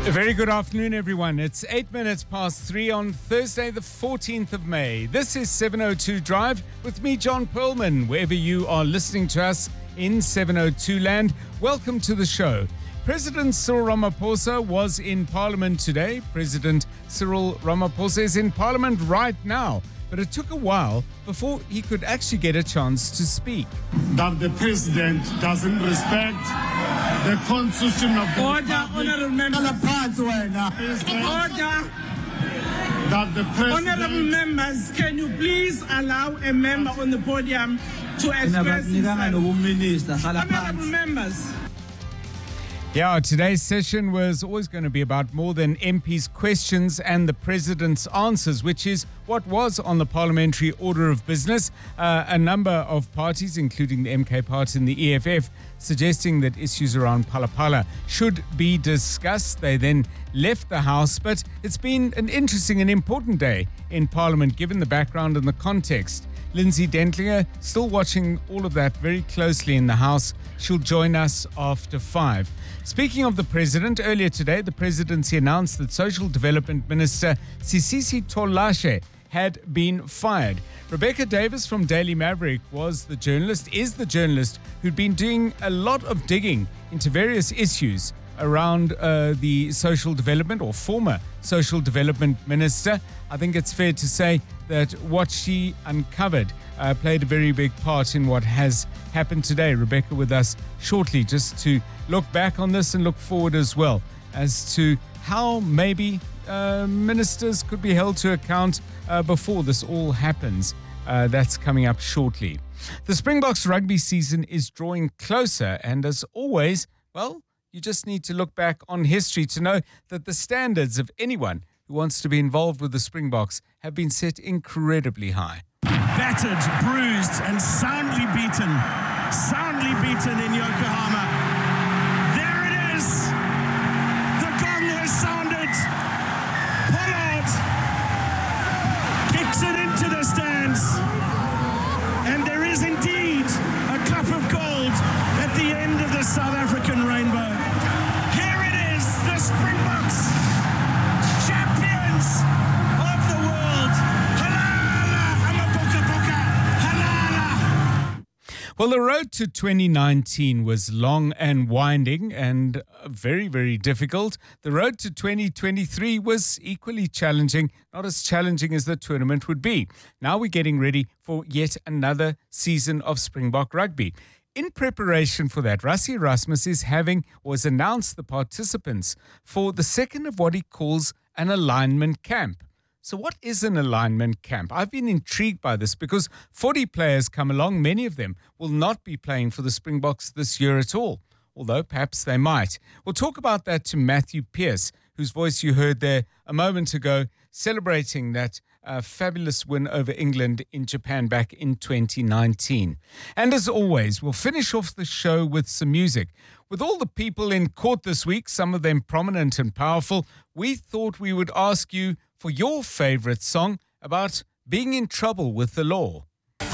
A very good afternoon, everyone. It's 8 minutes past 3 on Thursday, the 14th of May. This is 702 Drive with me, John Perlman. Wherever you are listening to us in 702 land, welcome to the show. President Cyril Ramaphosa was in Parliament today. President Cyril Ramaphosa is in Parliament right now, but it took a while before he could actually get a chance to speak. That the president doesn't respect the constitution of the Order, honorable members. Order. That the president... Honorable members, can you please allow a member on the podium to express himself? Honorable members. Yeah, today's session was always going to be about more than MPs' questions and the President's answers, which is what was on the parliamentary order of business. A number of parties, including the MK party and the EFF, suggesting that issues around Phala Phala should be discussed. They then left the House, but it's been an interesting and important day in Parliament, given the background and the context. Lindsay Dentlinger, still watching all of that very closely in the House. She'll join us after 5. Speaking of the President, earlier today, the Presidency announced that Social Development Minister Sisisi Tolashe had been fired. Rebecca Davis from Daily Maverick is the journalist who'd been doing a lot of digging into various issues around the social development or former social development minister. I think it's fair to say that what she uncovered played a very big part in what has happened today. Rebecca with us shortly just to look back on this and look forward as well as to how maybe ministers could be held to account before this all happens. That's coming up shortly. The Springboks rugby season is drawing closer, and as always, well, you just need to look back on history to know that the standards of anyone who wants to be involved with the Springboks have been set incredibly high. Battered, bruised, and soundly beaten in Yokohama. There it is. The gong has sounded. Pollard kicks it into the stands. And there is indeed a cup of gold at the end of the South African rainbow. Here it is, the Springboks, champions of the world. Halala, amaboka boka, halala. Well, the road to 2019 was long and winding and very, very difficult. The road to 2023 was equally challenging, not as challenging as the tournament would be. Now we're getting ready for yet another season of Springbok rugby. In preparation for that, Rassie Erasmus was announced the participants for the second of what he calls an alignment camp. So what is an alignment camp? I've been intrigued by this because 40 players come along. Many of them will not be playing for the Springboks this year at all, although perhaps they might. We'll talk about that to Matthew Pearce, whose voice you heard there a moment ago, celebrating that fabulous win over England in Japan back in 2019. And as always, we'll finish off the show with some music. With all the people in court this week, some of them prominent and powerful, we thought we would ask you for your favorite song about being in trouble with the law.